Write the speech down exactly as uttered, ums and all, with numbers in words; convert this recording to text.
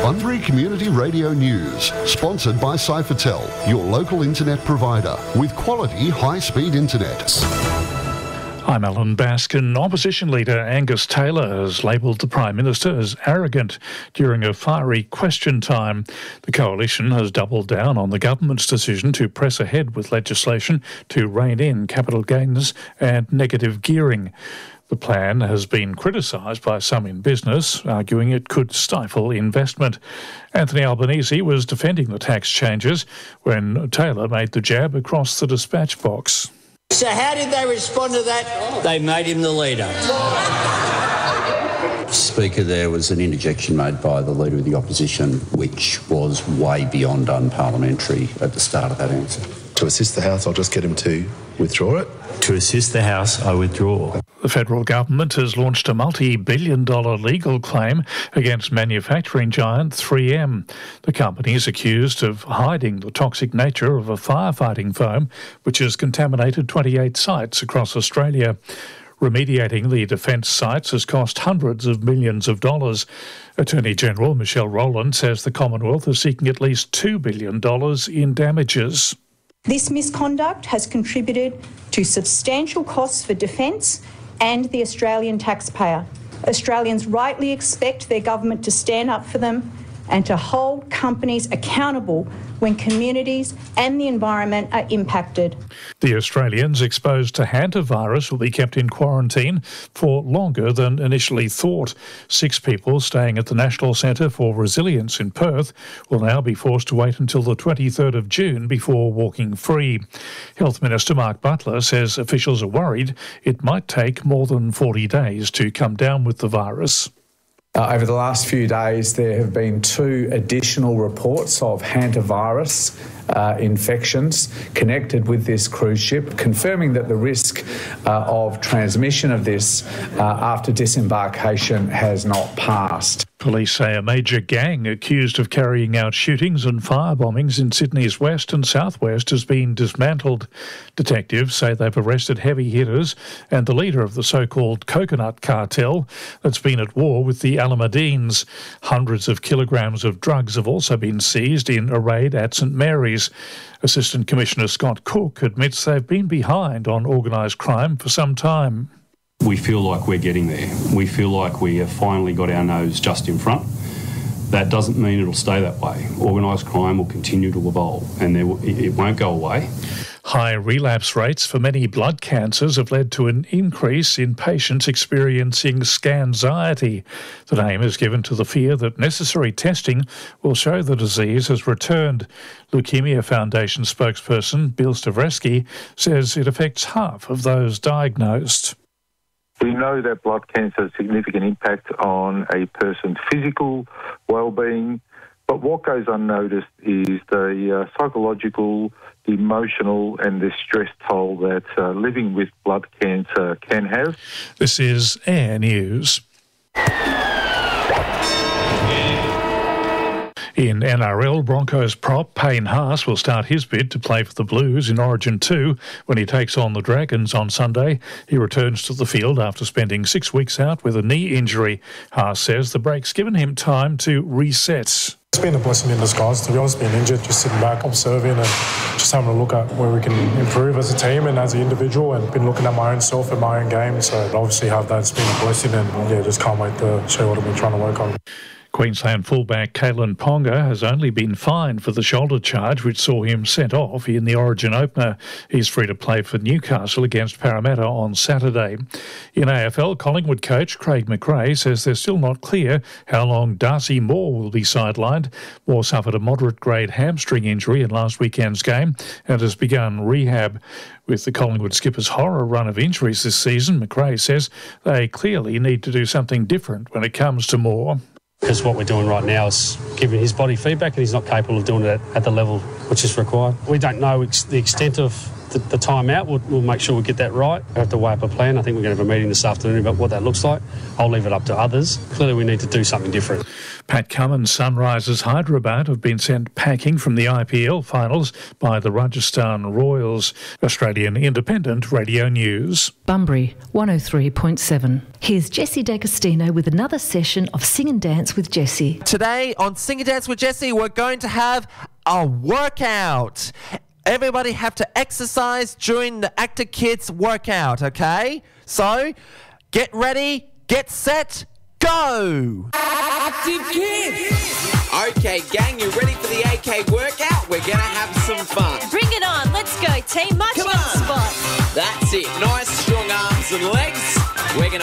Bunbury Community Radio News, sponsored by Cyphertel, your local internet provider with quality high-speed internet. I'm Alan Baskin. Opposition leader Angus Taylor has labelled the Prime Minister as arrogant during a fiery question time. The Coalition has doubled down on the government's decision to press ahead with legislation to rein in capital gains and negative gearing. The plan has been criticised by some in business, arguing it could stifle investment. Anthony Albanese was defending the tax changes when Taylor made the jab across the dispatch box. So how did they respond to that? They made him the leader. Speaker, there was an interjection made by the Leader of the Opposition which was way beyond unparliamentary at the start of that answer. To assist the House, I'll just get him to withdraw it. To assist the House, I withdraw. The federal government has launched a multi-billion dollar legal claim against manufacturing giant three M. The company is accused of hiding the toxic nature of a firefighting foam which has contaminated twenty-eight sites across Australia. Remediating the defence sites has cost hundreds of millions of dollars. Attorney General Michelle Rowland says the Commonwealth is seeking at least two billion dollars in damages. This misconduct has contributed to substantial costs for defence and the Australian taxpayer. Australians rightly expect their government to stand up for them and to hold companies accountable when communities and the environment are impacted. The Australians exposed to hantavirus will be kept in quarantine for longer than initially thought. Six people staying at the National Centre for Resilience in Perth will now be forced to wait until the twenty-third of June before walking free. Health Minister Mark Butler says officials are worried it might take more than forty days to come down with the virus. Uh, over the last few days, there have been two additional reports of hantavirus uh, infections connected with this cruise ship, confirming that the risk uh, of transmission of this uh, after disembarkation has not passed. Police say a major gang accused of carrying out shootings and fire bombings in Sydney's west and southwest has been dismantled. Detectives say they've arrested heavy hitters and the leader of the so-called coconut cartel that's been at war with the Alameddines. Hundreds of kilograms of drugs have also been seized in a raid at St Mary's. Assistant Commissioner Scott Cook admits they've been behind on organised crime for some time. We feel like we're getting there. We feel like we have finally got our nose just in front. That doesn't mean it'll stay that way. Organised crime will continue to evolve and there will, it won't go away. High relapse rates for many blood cancers have led to an increase in patients experiencing scanxiety. The name is given to the fear that necessary testing will show the disease has returned. Leukemia Foundation spokesperson Bill Stavresky says it affects half of those diagnosed. We know that blood cancer has a significant impact on a person's physical well-being, but what goes unnoticed is the uh, psychological, the emotional and the stress toll that uh, living with blood cancer can have. This is Air News. In N R L, Broncos prop Payne Haas will start his bid to play for the Blues in Origin two when he takes on the Dragons on Sunday. He returns to the field after spending six weeks out with a knee injury. Haas says the break's given him time to reset. It's been a blessing in disguise, to be honest, being injured, just sitting back, observing and just having a look at where we can improve as a team and as an individual, and been looking at my own self and my own game. So obviously have that, it's been a blessing, and yeah, just can't wait to show what I've been trying to work on. Queensland fullback Kalen Ponga has only been fined for the shoulder charge which saw him sent off in the Origin opener. He's free to play for Newcastle against Parramatta on Saturday. In A F L, Collingwood coach Craig McRae says they're still not clear how long Darcy Moore will be sidelined. Moore suffered a moderate-grade hamstring injury in last weekend's game and has begun rehab. With the Collingwood skipper's horror run of injuries this season, McRae says they clearly need to do something different when it comes to Moore. Because what we're doing right now is giving his body feedback and he's not capable of doing it at the level which is required. We don't know ex- the extent of the, the time out. We'll, we'll make sure we get that right. We have to weigh up a plan. I think we're going to have a meeting this afternoon about what that looks like. I'll leave it up to others. Clearly, we need to do something different. Pat Cummins' Sunrisers Hyderabad have been sent packing from the I P L finals by the Rajasthan Royals. Australian Independent Radio News. Bunbury, one oh three point seven. Here's Jessie D'Agostino with another session of Sing and Dance with Jessie. Today on Sing and Dance with Jessie, we're going to have a workout. Everybody have to exercise during the Active Kids workout, okay? So, get ready, get set, go! Active Kids! Okay, gang, you ready for the A K workout? We're gonna have some fun. Bring it on, let's go, team. Marching on the spot. That's it. Nice, strong arms and legs. We're gonna